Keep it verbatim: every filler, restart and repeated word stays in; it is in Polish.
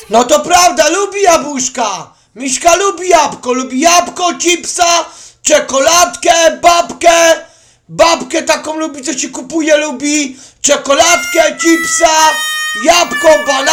No to prawda, lubi jabłuszka. Miśka lubi jabłko, lubi jabłko, chipsa, czekoladkę, babkę. Babkę taką lubi, co ci kupuje, lubi. Czekoladkę, chipsa, jabłko, banana.